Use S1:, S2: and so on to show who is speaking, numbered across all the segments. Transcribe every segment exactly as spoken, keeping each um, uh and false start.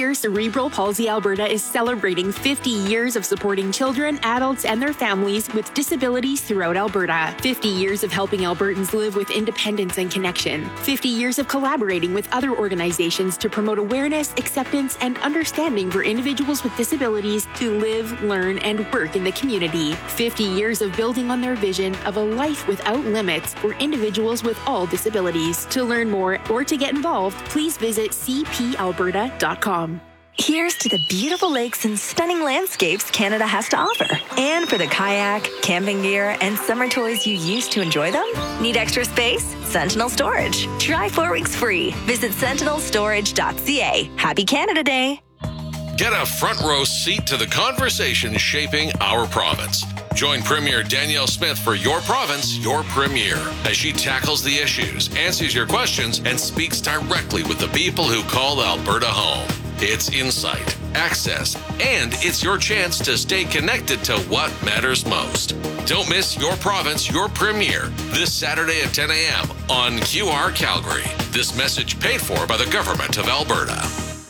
S1: year, Cerebral Palsy Alberta is celebrating fifty years of supporting children, adults, and their families with disabilities throughout Alberta. fifty years of helping Albertans live with independence and connection. fifty years of collaborating with other organizations to promote awareness, acceptance, and understanding for individuals with disabilities to live, learn, and work in the community. fifty years of building on their vision of a life without limits for individuals with all disabilities. To learn more or to get involved, please visit c p alberta dot com.
S2: Here's to the beautiful lakes and stunning landscapes Canada has to offer. And for the kayak, camping gear, and summer toys you use to enjoy them? Need extra space? Sentinel Storage. Try four weeks free. Visit sentinel storage dot c a. Happy Canada Day.
S3: Get a front row seat to the conversation shaping our province. Join Premier Danielle Smith for Your Province, Your Premier, as she tackles the issues, answers your questions, and speaks directly with the people who call Alberta home. It's insight, access, and it's your chance to stay connected to what matters most. Don't miss Your Province, Your Premier this Saturday at ten a.m. on Q R Calgary. This message paid for by the Government of Alberta.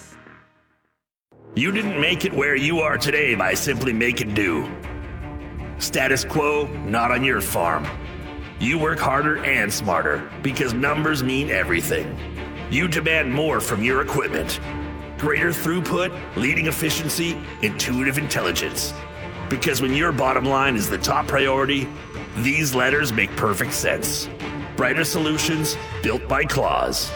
S4: You didn't make it where you are today by simply making do. Status quo, not on your farm. You work harder and smarter because numbers mean everything. You demand more from your equipment. Greater throughput, leading efficiency, intuitive intelligence. Because when your bottom line is the top priority, these letters make perfect sense. Brighter solutions built by Claws.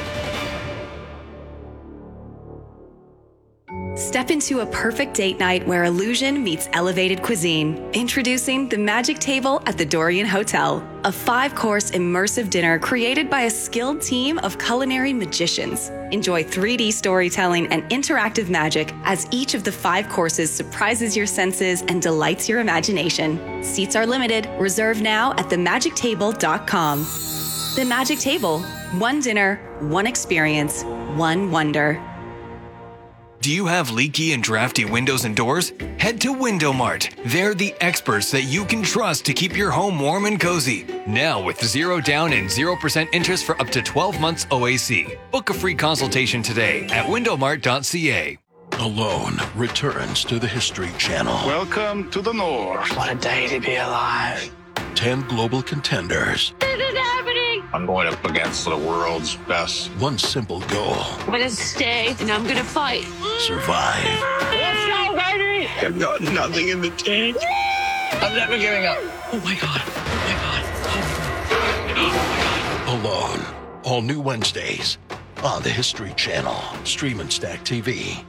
S5: Step into a perfect date night where illusion meets elevated cuisine. Introducing the Magic Table at the Dorian Hotel, a five-course immersive dinner created by a skilled team of culinary magicians. Enjoy three D storytelling and interactive magic as each of the five courses surprises your senses and delights your imagination. Seats are limited. Reserve now at the magic table dot com. The Magic Table. One dinner, one experience, one wonder.
S6: Do you have leaky and drafty windows and doors? Head to Window Mart. They're the experts that you can trust to keep your home warm and cozy. Now with zero down and zero percent interest for up to twelve months O A C. Book a free consultation today at window mart dot c a.
S7: Alone returns to the History Channel.
S8: Welcome to the North.
S9: What a day to be alive.
S7: Ten global contenders.
S10: This is happening.
S8: I'm going up against the world's best.
S7: One simple goal.
S10: I'm going to stay and I'm going to fight.
S7: Survive.
S10: Let's go, baby!
S9: I've got nothing in the tank. I'm never giving up.
S7: Oh my God. Oh my God. Oh my God. Alone. All new Wednesdays on the History Channel. Stream and Stack T V.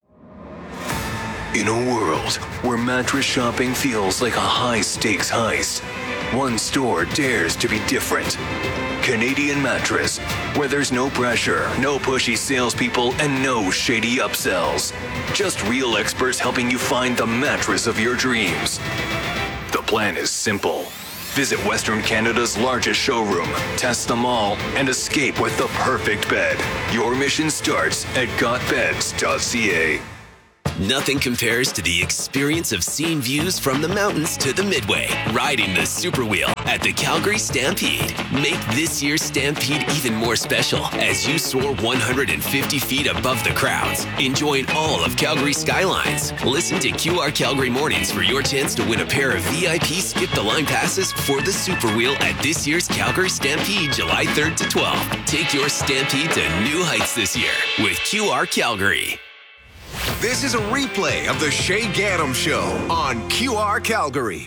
S11: In a world where mattress shopping feels like a high-stakes heist, one store dares to be different. Canadian Mattress, where there's no pressure, no pushy salespeople, and no shady upsells. Just real experts helping you find the mattress of your dreams. The plan is simple. Visit Western Canada's largest showroom, test them all, and escape with the perfect bed. Your mission starts at got beds dot c a.
S12: Nothing compares to the experience of seeing views from the mountains to the Midway, riding the Super Wheel at the Calgary Stampede. Make this year's Stampede even more special as you soar one hundred fifty feet above the crowds, enjoying all of Calgary's skylines. Listen to Q R Calgary Mornings for your chance to win a pair of V I P skip-the-line passes for the Super Wheel at this year's Calgary Stampede, July third to twelfth. Take your Stampede to new heights this year with Q R Calgary.
S13: This is a replay of the Shay Gaddam Show on Q R Calgary.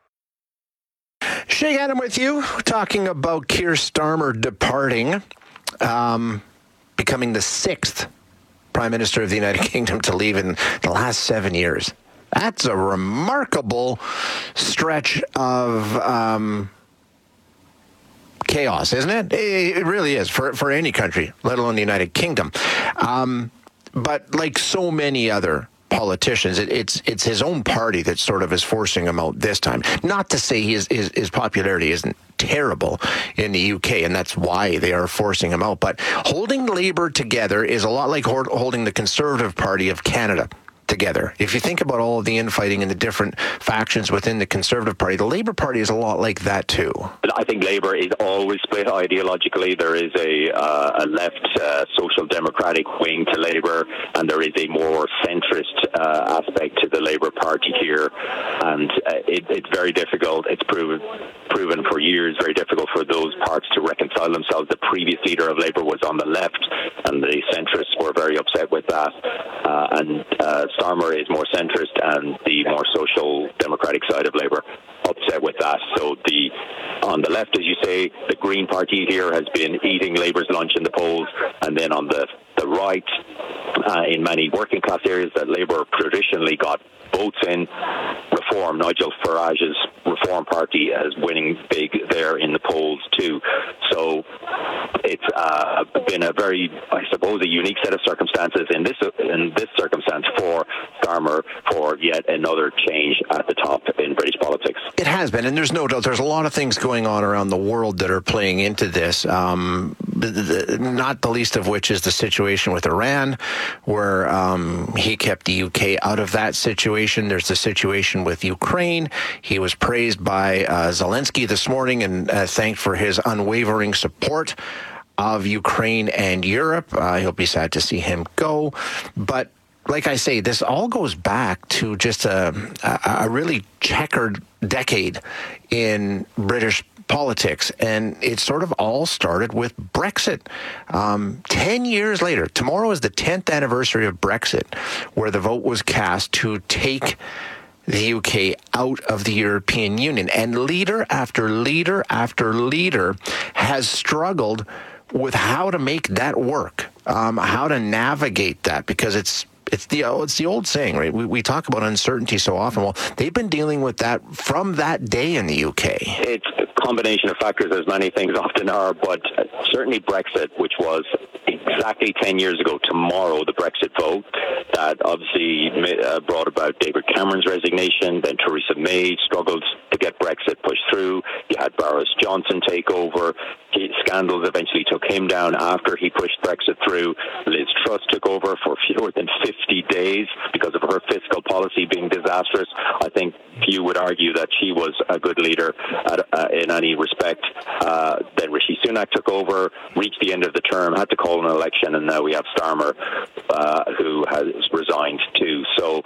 S14: Shay Gaddam with you, talking about Keir Starmer departing, um, becoming the sixth Prime Minister of the United Kingdom to leave in the last seven years. That's a remarkable stretch of um, chaos, isn't it? It really is for, for any country, let alone the United Kingdom. Um, But like so many other politicians, it, it's it's his own party that sort of is forcing him out this time. Not to say his, his his popularity isn't terrible in the U K, and that's why they are forcing him out. But holding Labour together is a lot like holding the Conservative Party of Canada together. If you think about all of the infighting and the different factions within the Conservative Party, the Labour Party is a lot like that too.
S15: I think Labour is always split ideologically. There is a, uh, a left uh, social democratic wing to Labour, and there is a more centrist uh, aspect to the Labour Party here. And uh, it, it's very difficult. It's proven proven for years very difficult for those parts to reconcile themselves. The previous leader of Labour was on the left, and the centrists were very upset with that. Uh, and uh, Starmer is more centrist, and the more social democratic side of Labour upset with that. So the on the left, as you say, the Green Party here has been eating Labour's lunch in the polls, and then on the the right, uh, in many working class areas that Labour traditionally got votes in, Reform, Nigel Farage's Reform Party is winning big there in the polls too. So it's uh, been a very, I suppose, a unique set of circumstances in this in this circumstance for Starmer for yet another change at the top in British politics.
S14: It has been, and there's no doubt there's a lot of things going on around the world that are playing into this, um, the, the, not the least of which is the situation with Iran, where um, he kept the U K out of that situation. There's the situation with Ukraine. He was praised by uh, Zelensky this morning and uh, thanked for his unwavering support of Ukraine and Europe. Uh, he'll be sad to see him go. But like I say, this all goes back to just a, a, a really checkered decade in British politics, and it sort of all started with Brexit. Um, ten years later, tomorrow is the tenth anniversary of Brexit, where the vote was cast to take the U K out of the European Union. And leader after leader after leader has struggled with how to make that work, um, how to navigate that, because it's It's the it's the old saying, right? We we talk about uncertainty so often. Well, they've been dealing with that from that day in the U K.
S15: It's a combination of factors, as many things often are, but certainly Brexit, which was exactly ten years ago tomorrow, the Brexit vote, that obviously uh, brought about David Cameron's resignation. Then Theresa May struggled to get Brexit pushed through. You had Boris Johnson take over. Scandals eventually took him down after he pushed Brexit through. Liz Truss took over for fewer than fifty days because of her fiscal policy being disastrous. I think few would argue that she was a good leader at, uh, in any respect. Uh, then Rishi Sunak took over, reached the end of the term, had to call an election, and now we have Starmer, uh, who has resigned too. So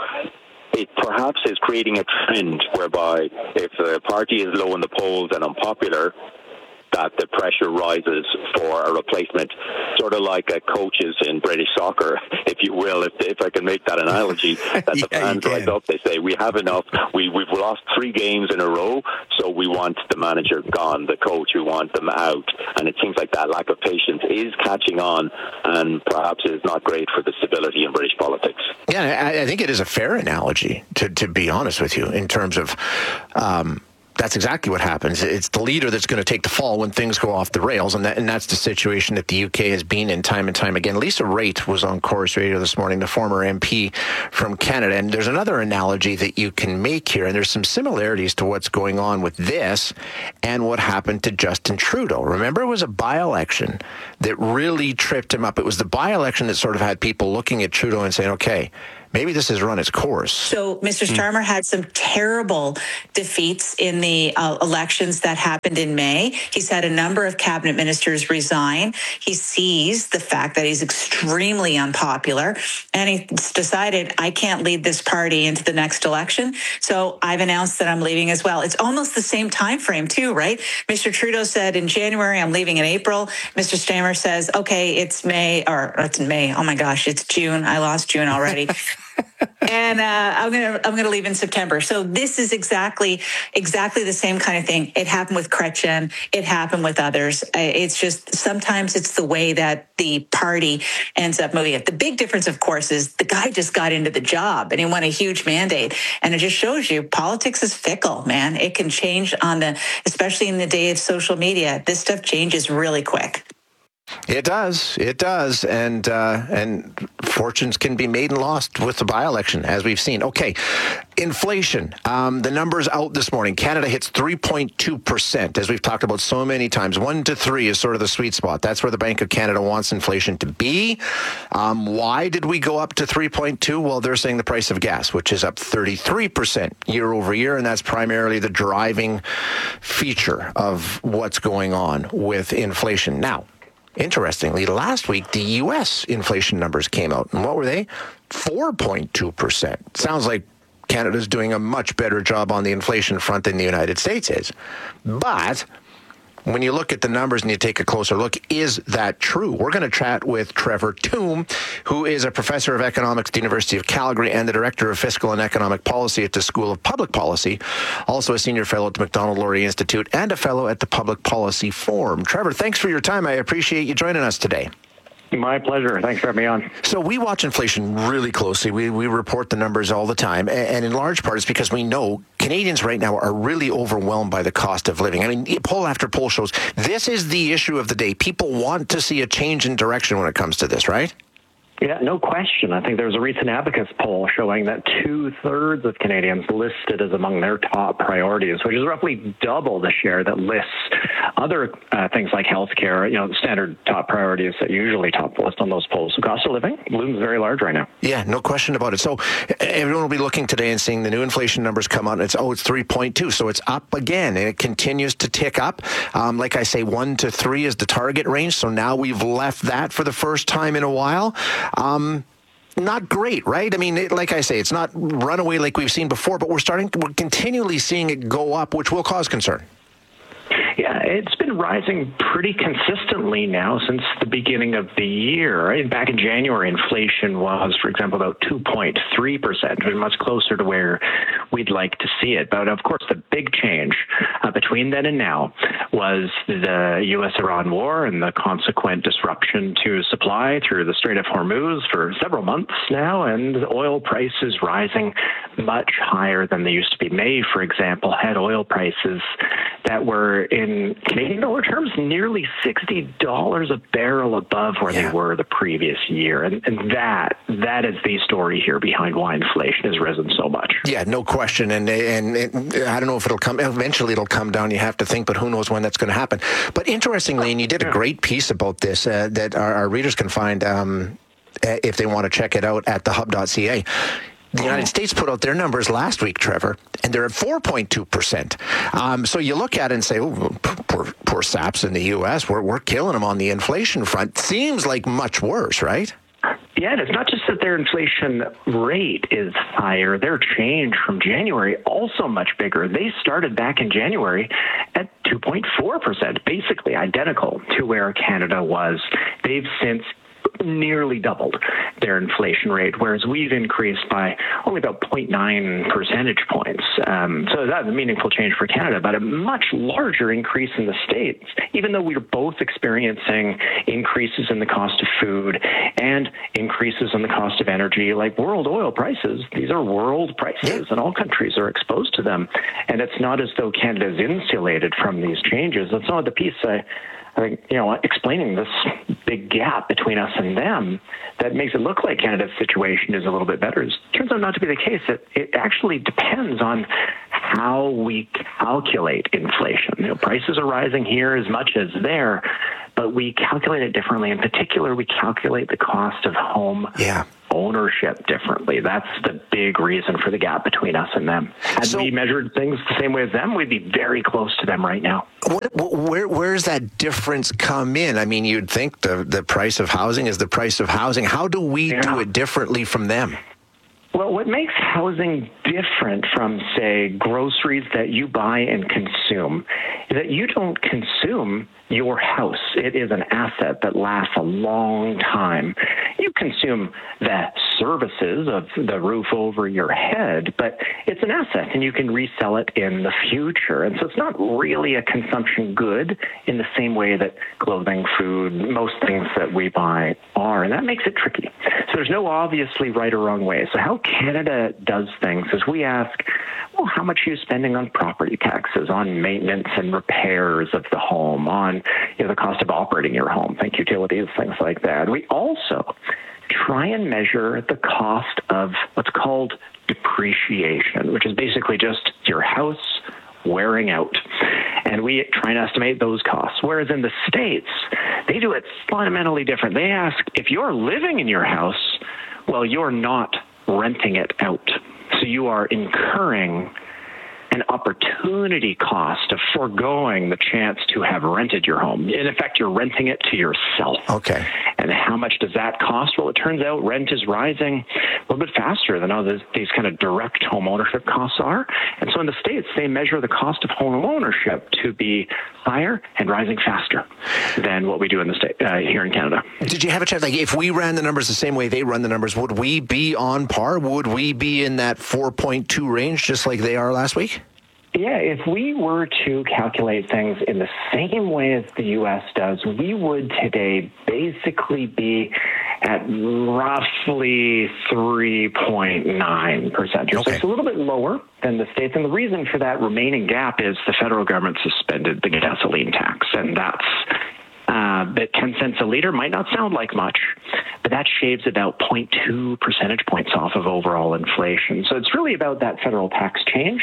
S15: it perhaps is creating a trend whereby if the party is low in the polls and unpopular, that the pressure rises for a replacement, sort of like a coaches in British soccer, if you will, if, if I can make that analogy, that the yeah, fans rise up, they say, we have enough, we, we've lost three games in a row, so we want the manager gone, the coach, we want them out. And it seems like that lack of patience is catching on, and perhaps is not great for the stability in British politics.
S14: Yeah, I, I think it is a fair analogy, to, to be honest with you, in terms of... Um, That's exactly what happens. It's the leader that's going to take the fall when things go off the rails, and that, and that's the situation that the U K has been in time and time again. Lisa Raitt was on Chorus Radio this morning, the former M P from Canada, and there's another analogy that you can make here, and there's some similarities to what's going on with this and what happened to Justin Trudeau. Remember, it was a by-election that really tripped him up. It was the by-election that sort of had people looking at Trudeau and saying, okay, maybe this has run its course.
S16: So Mister Starmer had some terrible defeats in the uh, elections that happened in May. He's had a number of cabinet ministers resign. He sees the fact that he's extremely unpopular, and he's decided, I can't lead this party into the next election, so I've announced that I'm leaving as well. It's almost the same time frame too, right? Mister Trudeau said in January, I'm leaving in April. Mister Starmer says, okay, it's May, or it's May. Oh my gosh, it's June. I lost June already. and uh, I'm gonna I'm gonna leave in September. So this is exactly exactly the same kind of thing. It happened with Chrétien. It happened with others. It's just sometimes it's the way that the party ends up moving it. The big difference, of course, is the guy just got into the job and he won a huge mandate. And it just shows you politics is fickle, man. It can change on the, especially in the day of social media. This stuff changes really quick.
S14: It does. It does. And uh, and fortunes can be made and lost with the by-election, as we've seen. Okay, inflation. Um, the numbers out this morning. Canada hits three point two percent, as we've talked about so many times. One to three is sort of the sweet spot. That's where the Bank of Canada wants inflation to be. Um, why did we go up to three point two? Well, they're saying the price of gas, which is up thirty-three percent year over year, and that's primarily the driving feature of what's going on with inflation. Now, interestingly, last week, the U S inflation numbers came out. And what were they? four point two percent. Sounds like Canada's doing a much better job on the inflation front than the United States is. But when you look at the numbers and you take a closer look, is that true? We're going to chat with Trevor Tombe, who is a professor of economics at the University of Calgary and the director of fiscal and economic policy at the School of Public Policy, also a senior fellow at the Macdonald-Laurier Institute and a fellow at the Public Policy Forum. Trevor, thanks for your time. I appreciate you joining us today.
S17: My pleasure. Thanks for having me on.
S14: So we watch inflation really closely. We we report the numbers all the time. And in large part, it's because we know Canadians right now are really overwhelmed by the cost of living. I mean, poll after poll shows this is the issue of the day. People want to see a change in direction when it comes to this, right?
S17: Yeah, no question. I think there was a recent Abacus poll showing that two-thirds of Canadians listed as among their top priorities, which is roughly double the share that lists other uh, things like healthcare, you know, standard top priorities that usually top the list on those polls. So cost of living looms very large right now.
S14: Yeah, no question about it. So everyone will be looking today and seeing the new inflation numbers come out. And it's, oh, it's three point two. So it's up again, and it continues to tick up. Um, like I say, one to three is the target range. So now we've left that for the first time in a while. Um, not great, right? I mean, it, like I say, it's not runaway like we've seen before, but we're starting, we're continually seeing it go up, which will cause concern.
S17: Yeah, it's been rising pretty consistently now since the beginning of the year. Right? Back in January, inflation was, for example, about two point three percent, which is much closer to where we'd like to see it. But of course, the big change uh, between then and now was the U S Iran war and the consequent disruption to supply through the Strait of Hormuz for several months now, and oil prices rising much higher than they used to be. May, for example, had oil prices that were, in Canadian dollar terms, nearly sixty dollars a barrel above where yeah. they were the previous year. And, and that that is the story here behind why inflation has risen so much.
S14: Yeah, no question. And, and, and I don't know if it'll come, eventually it'll come down, you have to think, but who knows when that's going to happen. But interestingly, and you did a great piece about this uh, that our, our readers can find um, if they want to check it out at the hub dot c a. The United States put out their numbers last week, Trevor, and they're at four point two percent. Um, so you look at it and say, oh, poor, poor saps in the U S, we're, we're killing them on the inflation front. Seems like much worse, right?
S17: Yeah, and it's not just that their inflation rate is higher. Their change from January also much bigger. They started back in January at two point four percent, basically identical to where Canada was. They've since nearly doubled their inflation rate, whereas we've increased by only about zero point nine percentage points. Um, so that's a meaningful change for Canada, but a much larger increase in the States, even though we're both experiencing increases in the cost of food and increases in the cost of energy, like world oil prices. These are world prices, and all countries are exposed to them. And it's not as though Canada is insulated from these changes. That's not the piece I I think, you know, explaining this big gap between us and them that makes it look like Canada's situation is a little bit better. It turns out not to be the case. It, it actually depends on how we calculate inflation. You know, prices are rising here as much as there, but we calculate it differently. In particular, we calculate the cost of home
S14: yeah.
S17: ownership differently. That's the big reason for the gap between us and them. Had so, we measured things the same way as them, we'd be very close to them right now.
S14: What, where, where's that difference come in? I mean, you'd think the, the price of housing is the price of housing. How do we yeah. do it differently from them?
S17: Well, what makes housing different from, say, groceries that you buy and consume is that you don't consume your house. It is an asset that lasts a long time. You consume the services of the roof over your head, but it's an asset and you can resell it in the future. And so it's not really a consumption good in the same way that clothing, food, most things that we buy are. And that makes it tricky. So there's no obviously right or wrong way. So how Canada does things is we ask, well, how much are you spending on property taxes, on maintenance and repairs of the home, on you know, the cost of operating your home, think utilities, things like that. We also try and measure the cost of what's called depreciation, which is basically just your house wearing out. And we try and estimate those costs. Whereas in the States, they do it fundamentally different. They ask, if you're living in your house, well, you're not renting it out. So you are incurring an opportunity cost of foregoing the chance to have rented your home. In effect, you're renting it to yourself.
S14: Okay.
S17: And how much does that cost? Well, it turns out rent is rising a little bit faster than all this, these kind of direct home ownership costs are. And so in the States, they measure the cost of home ownership to be higher and rising faster than what we do in the state uh, here in Canada.
S14: Did you have a chance, like if we ran the numbers the same way they run the numbers, would we be on par? Would we be in that four point two range just like they are last week?
S17: Yeah, if we were to calculate things in the same way as the U S does, we would today basically be at roughly three point nine percent. Okay. So it's a little bit lower than the States. And the reason for that remaining gap is the federal government suspended the gasoline tax. And that's Uh, but ten cents a liter might not sound like much, but that shaves about zero point two percentage points off of overall inflation. So it's really about that federal tax change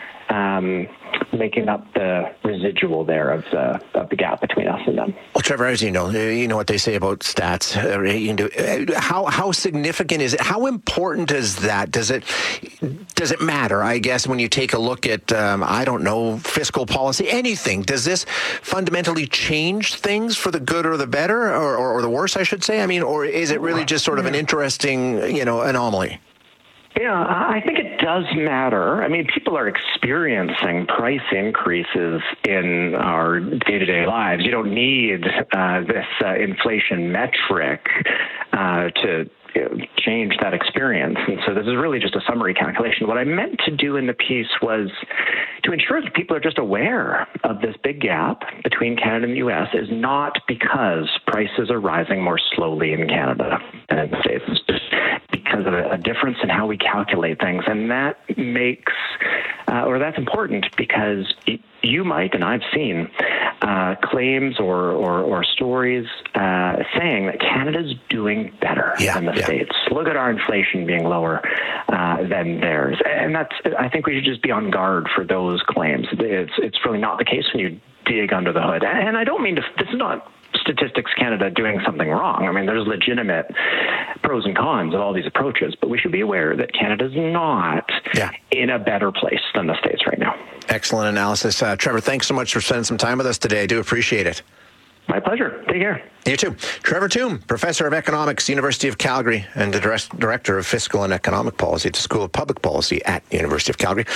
S17: um, making up the residual there of the of the gap between us and them.
S14: Well, Trevor, as you know, you know what they say about stats. Uh, you know, how how significant is it? How important is that? Does it does it matter? I guess when you take a look at um, I don't know fiscal policy, anything. Does this fundamentally change things for the good or the better, or, or, or the worse, I should say? I mean, or is it really just sort of an interesting, you know, anomaly?
S17: Yeah, I think it does matter. I mean, people are experiencing price increases in our day-to-day lives. You don't need uh, this uh, inflation metric uh, to you know, change that experience. And so this is really just a summary calculation. What I meant to do in the piece was to ensure that people are just aware of this big gap between Canada and the U S is not because prices are rising more slowly in Canada than in the States. It's just because of a, a difference in how we calculate things. And that makes, uh, or that's important because y- you might, and I've seen, uh, claims or, or, or stories uh, saying that Canada's doing better yeah, than the yeah. States. Look at our inflation being lower uh, than theirs. And that's, I think we should just be on guard for those claims. It's, it's really not the case when you dig under the hood. And I don't mean to, this is not Statistics Canada doing something wrong. I mean, there's legitimate pros and cons of all these approaches, but we should be aware that Canada's not yeah. in a better place than the States right now.
S14: Excellent analysis. Uh, Trevor, thanks so much for spending some time with us today. I do appreciate it.
S17: My pleasure. Take care.
S14: You too. Trevor Tombe, Professor of Economics, University of Calgary, and the Director of Fiscal and Economic Policy at the School of Public Policy at University of Calgary.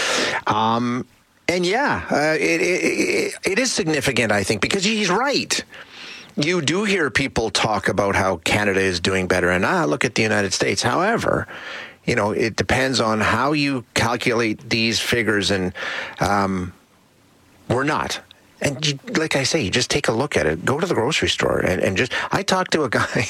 S14: Um, and yeah, uh, it, it, it is significant, I think, because he's right. You do hear people talk about how Canada is doing better, and ah, look at the United States. However, you know, it depends on how you calculate these figures, and um, we're not. And you, like I say, you just take a look at it. Go to the grocery store and, and just, I talked to a guy,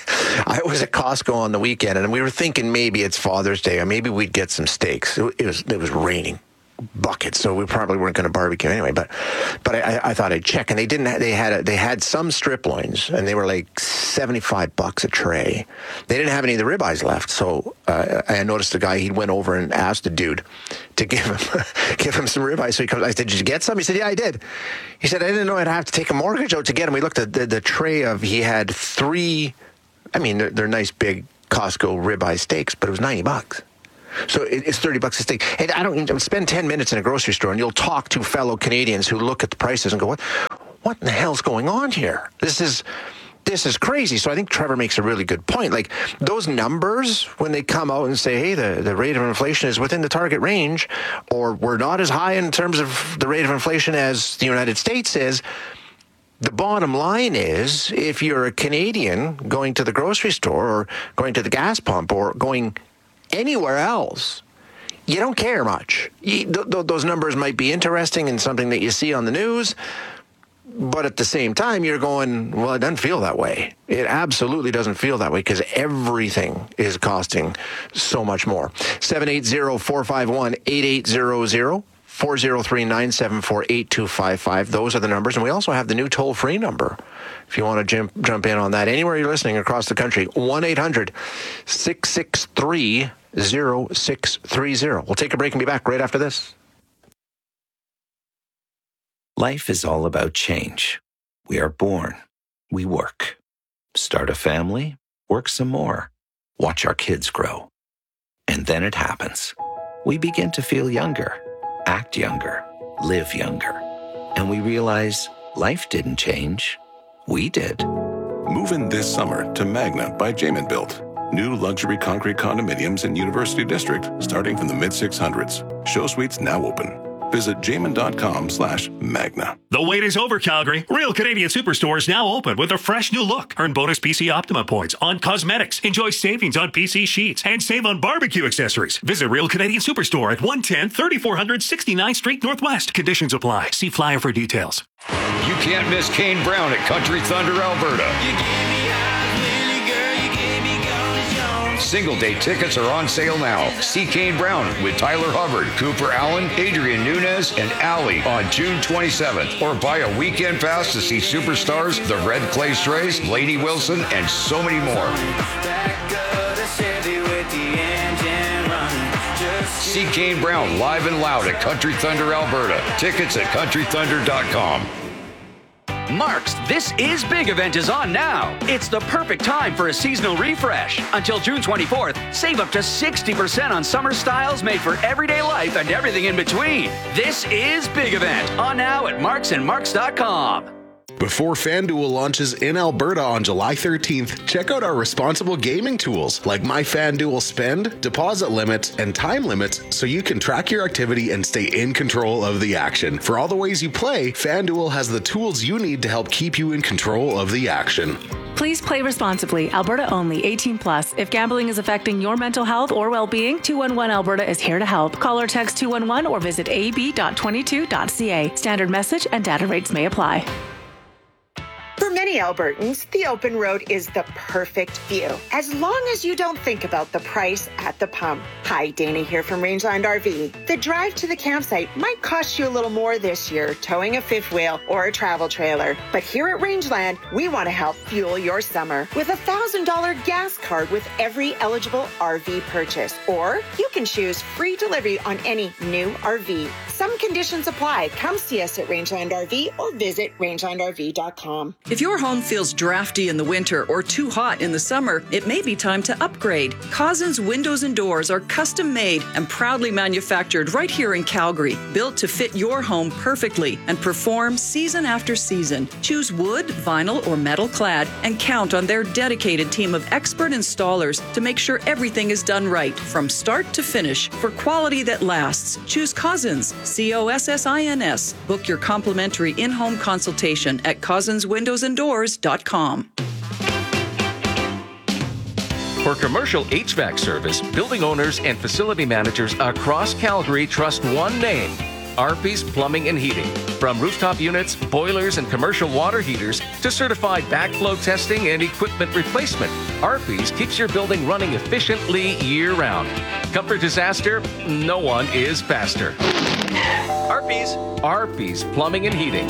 S14: I was at Costco on the weekend, and we were thinking maybe it's Father's Day, or maybe we'd get some steaks. It, it was it was raining buckets, so we probably weren't going to barbecue anyway. But but I, I thought I'd check, and they didn't. They had a, they had some strip loins, and they were like seventy-five bucks a tray. They didn't have any of the ribeyes left, so uh, I noticed the guy. He went over and asked the dude to give him give him some ribeyes. So he comes. I said, "Did you get some?" He said, "Yeah, I did." He said, "I didn't know I'd have to take a mortgage out to get them." We looked at the, the tray of. He had three. I mean, they're, they're nice big Costco ribeye steaks, but it was ninety bucks. So it's thirty bucks a steak. And I don't spend ten minutes in a grocery store, and you'll talk to fellow Canadians who look at the prices and go, "What? What in the hell's going on here? This is this is crazy." So I think Trevor makes a really good point. Like those numbers, when they come out and say, "Hey, the, the rate of inflation is within the target range," or "We're not as high in terms of the rate of inflation as the United States is." The bottom line is, if you're a Canadian going to the grocery store or going to the gas pump or going anywhere else, you don't care much. You, th- th- those numbers might be interesting and something that you see on the news, But at the same time, you're going, well, it doesn't feel that way. It absolutely doesn't feel that way because everything is costing so much more. seven eight zero, four five one, eight eight zero zero, four zero three, nine seven four, eight two five five. Those are the numbers. And we also have the new toll-free number if you want to jump, jump in on that. Anywhere you're listening across the country, one eight hundred, six six three, zero six three zero. We'll take a break and be back right after this.
S18: Life is all about change. We are born. We work. Start a family. Work some more. Watch our kids grow. And then it happens. We begin to feel younger, act younger, live younger. And we realize life didn't change. We did.
S19: Move in this summer to Magna by Jamin Built. New luxury concrete condominiums in University District starting from the mid six hundreds. Show suites now open. Visit jamin.com slash magna.
S20: The wait is over, Calgary. Real Canadian Superstore is now open with a fresh new look. Earn bonus P C Optima points on cosmetics. Enjoy savings on P C sheets and save on barbecue accessories. Visit Real Canadian Superstore at one ten, thirty-four hundred sixty-ninth Street Northwest. Conditions apply. See flyer for details.
S21: You can't miss Kane Brown at Country Thunder, Alberta. Single day tickets are on sale now. See Kane Brown with Tyler Hubbard, Cooper Allen, Adrian Nunez, and Allie on June twenty-seventh. Or buy a weekend pass to see superstars, the Red Clay Strays, Lady Wilson, and so many more. See Kane Brown live and loud at Country Thunder, Alberta. Tickets at country thunder dot com.
S22: Mark's This Is Big event is on now. It's the perfect time for a seasonal refresh. Until June twenty-fourth, save up to sixty percent on summer styles made for everyday life and everything in between. This Is Big event on now at marks and marks dot com.
S23: Before FanDuel launches in Alberta on July thirteenth, check out our responsible gaming tools like My FanDuel Spend, deposit limits, and time limits so you can track your activity and stay in control of the action. For all the ways you play, FanDuel has the tools you need to help keep you in control of the action.
S24: Please play responsibly. Alberta only. eighteen plus. If gambling is affecting your mental health or well-being, two one one Alberta is here to help. Call or text two one one or visit a b dot twenty-two dot c a. Standard message and data rates may apply.
S25: For many Albertans, the open road is the perfect view, as long as you don't think about the price at the pump. Hi, Dana here from Rangeland R V. The drive to the campsite might cost you a little more this year, towing a fifth wheel or a travel trailer. But here at Rangeland, we want to help fuel your summer with a one thousand dollars gas card with every eligible R V purchase. Or you can choose free delivery on any new R V. Some conditions apply. Come see us at Rangeland R V or visit rangeland r v dot com.
S26: If your home feels drafty in the winter or too hot in the summer, it may be time to upgrade. Cousins Windows and Doors are custom made and proudly manufactured right here in Calgary, built to fit your home perfectly and perform season after season. Choose wood, vinyl, or metal clad and count on their dedicated team of expert installers to make sure everything is done right from start to finish for quality that lasts. Choose Cousins, C O S S I N S. Book your complimentary in-home consultation at cousins windows and doors dot com.
S27: For commercial H V A C service, building owners and facility managers across Calgary trust one name, Arpy's Plumbing and Heating. From rooftop units, boilers, and commercial water heaters to certified backflow testing and equipment replacement, Arpy's keeps your building running efficiently year-round. Comfort disaster, no one is faster. Arpy's. Arpy's Plumbing and Heating.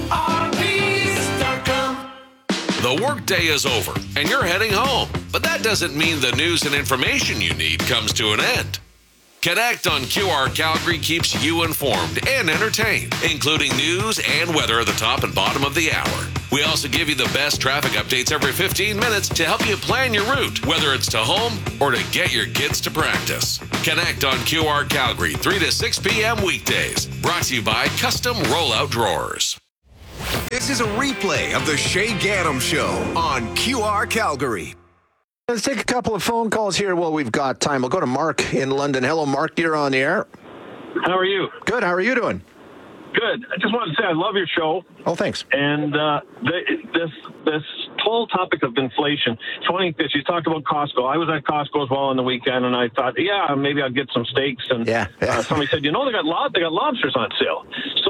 S3: The workday is over and you're heading home, but that doesn't mean the news and information you need comes to an end. Connect on Q R Calgary keeps you informed and entertained, including news and weather at the top and bottom of the hour. We also give you the best traffic updates every fifteen minutes to help you plan your route, whether it's to home or to get your kids to practice. Connect on Q R Calgary, three to six p.m. weekdays. Brought to you by Custom Rollout Drawers.
S13: This is a replay of the Shay Gaddam Show on Q R Calgary.
S14: Let's take a couple of phone calls here while we've got time. We'll go to Mark in London. Hello, Mark. You're on the air.
S28: How are you?
S14: Good. How are you doing?
S28: Good. I just wanted to say I love your show.
S14: Oh, thanks.
S28: And uh, the, this this whole topic of inflation. It's funny because you talked about Costco. I was at Costco as well on the weekend, and I thought, yeah, maybe I'll get some steaks. And
S14: yeah, yeah.
S28: Uh, somebody said, you know, they got lob- they got lobsters on sale. So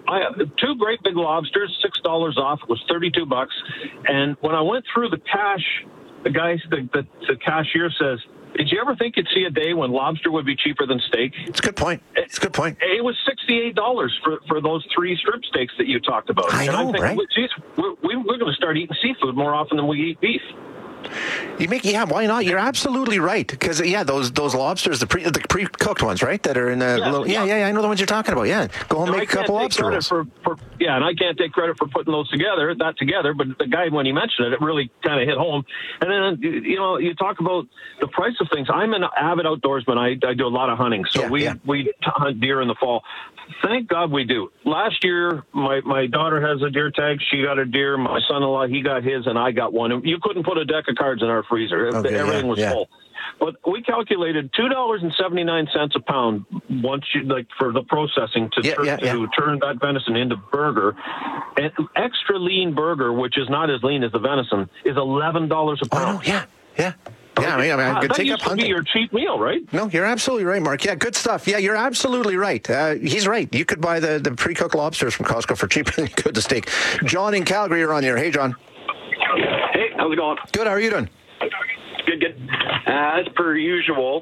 S28: I two great big lobsters, six dollars off. It was thirty-two bucks. And when I went through the cash, the guy, the, the, the cashier says, "Did you ever think you'd see a day when lobster would be cheaper than steak?"
S14: It's a good point. It's a good point.
S28: It was sixty-eight dollars for, for those three strip steaks that you talked about.
S14: I
S28: and
S14: know,
S28: I'm thinking,
S14: right?
S28: well, geez, we're, we're going to start eating seafood more often than we eat beef.
S14: You make yeah, why not? You're absolutely right. Because yeah, those those lobsters, the pre the pre cooked ones, right? That are in the
S28: Yeah,
S14: little, yeah, yeah, yeah. I know the ones you're talking about. Yeah, go home
S28: And
S14: and
S28: I
S14: make a couple
S28: can't
S14: lobster
S28: take
S14: rolls.
S28: credit for, for yeah, and I can't take credit for putting those together, that together. But the guy, when he mentioned it, it really kind of hit home. And then you know, you talk about the price of things. I'm an avid outdoorsman. I, I do a lot of hunting, so
S14: Yeah,
S28: we
S14: yeah.
S28: we hunt deer in the fall. Thank God we do. Last year, my, my daughter has a deer tag. She got a deer. My son-in-law, he got his, and I got one. And you couldn't put a deck of cards in our freezer.
S14: Okay,
S28: Everything
S14: yeah,
S28: was
S14: yeah.
S28: full. But we calculated two dollars and seventy-nine cents a pound once you like for the processing to,
S14: Yeah,
S28: turn,
S14: yeah, yeah.
S28: to turn that venison into burger. And extra lean burger, which is not as lean as the venison, is eleven dollars a pound.
S14: Oh, yeah, yeah. Yeah, I mean, I, mean, I could
S28: that
S14: take
S28: used
S14: up
S28: to be
S14: hunting.
S28: your cheap meal, right?
S14: No, you're absolutely right, Mark. Yeah, good stuff. Yeah, you're absolutely right. Uh, he's right. You could buy the, the pre-cooked lobsters from Costco for cheaper than you could the steak. John in Calgary, you're on here. Hey, John.
S1: Hey, how's it going?
S14: Good. How are you doing?
S1: Good, good. Uh, as per usual,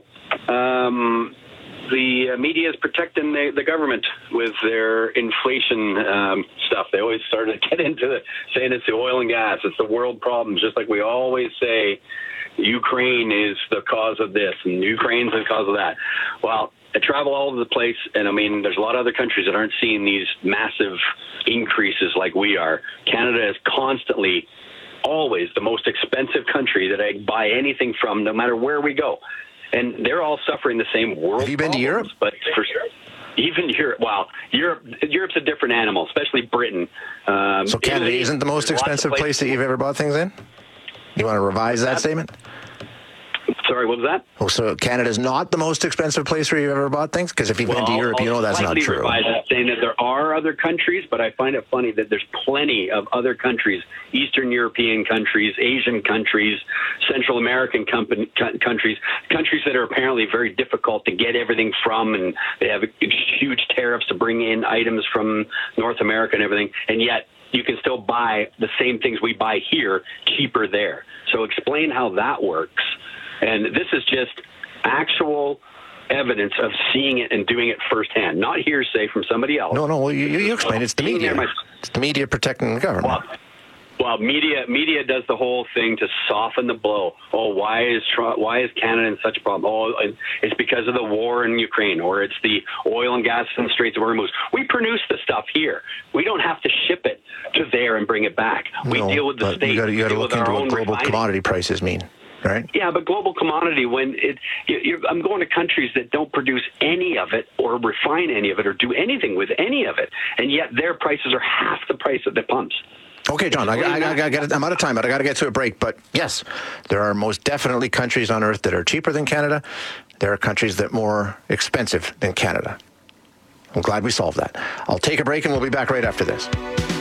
S1: um, the uh, media is protecting the, the government with their inflation um, stuff. They always start to get into the, saying it's the oil and gas, it's the world problems, just like we always say Ukraine is the cause of this and Ukraine's the cause of that. Well, I travel all over the place, and I mean, there's a lot of other countries that aren't seeing these massive increases like we are. Canada is constantly, always the most expensive country that I buy anything from, no matter where we go. And they're all suffering the same world.
S14: Have you been to
S1: problems,
S14: Europe?
S1: But for even Europe, well, Europe, Europe's a different animal, especially Britain. Um,
S14: So Canada
S1: Italy,
S14: isn't the most
S1: there's lots of
S14: expensive
S1: places-
S14: place that you've ever bought things in? You want to revise that statement?
S1: Sorry, what was that?
S14: Oh, so Canada's not the most expensive place where you've ever bought things? Because if you've been to
S1: Well,
S14: Europe,
S1: I'll
S14: you know that's not
S1: slightly
S14: true.
S1: revise that, saying that there are other countries, but I find it funny that there's plenty of other countries, Eastern European countries, Asian countries, Central American company, co- countries, countries that are apparently very difficult to get everything from, and they have huge tariffs to bring in items from North America and everything, and yet you can still buy the same things we buy here cheaper there. So explain how that works. And this is just actual evidence of seeing it and doing it firsthand, not hearsay from somebody else.
S14: No, no, well, you, you explain. It's the
S1: Being
S14: media.
S1: there myself.
S14: It's the media protecting the government.
S1: Well, well, media media does the whole thing to soften the blow. Oh, why is Trump, why is Canada in such a problem? Oh, it's because of the war in Ukraine, or it's the oil and gas in the Straits of Hormuz. We produce the stuff here. We don't have to ship it to there and bring it back. We
S14: no,
S1: deal with the
S14: but
S1: states.
S14: you got
S1: We
S14: to
S1: deal
S14: look
S1: with our
S14: into what
S1: own
S14: global
S1: refining.
S14: commodity prices mean, right?
S1: Yeah, but global commodity, when it, you, you're, I'm going to countries that don't produce any of it or refine any of it or do anything with any of it, and yet their prices are half the price at the pumps.
S14: Okay, John, I, I, I, I got I'm out of time, but I got to get to a break. But yes, there are most definitely countries on Earth that are cheaper than Canada. There are countries that are more expensive than Canada. I'm glad we solved that. I'll take a break, and we'll be back right after this.